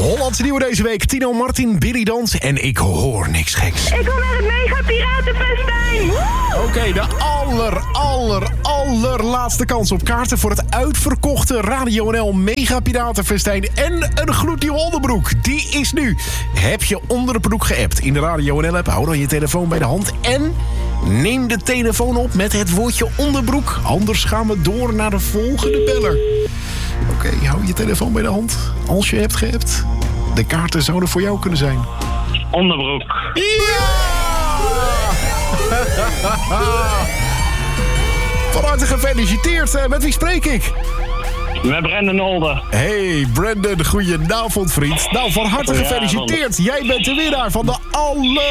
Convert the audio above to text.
Hollandse nieuwe deze week. Tino Martin, Billy Dans en ik hoor niks geks. Ik wil naar het Mega Piratenfestijn. Oké, de allerlaatste kans op kaarten voor het uitverkochte Radio NL Mega Piratenfestijn en een gloednieuwe onderbroek. Die is nu. Heb je onderbroek geappt in de Radio NL app? Hou dan je telefoon bij de hand en neem de telefoon op met het woordje onderbroek. Anders gaan we door naar de volgende beller. Oké, hou je telefoon bij de hand. Als je hebt geappt. De kaarten zouden voor jou kunnen zijn. Onderbroek. Ja! Van harte gefeliciteerd. Met wie spreek ik? Met Brandon Olde. Hey Brandon, goedenavond vriend. Nou, van harte gefeliciteerd. Jij bent de winnaar van de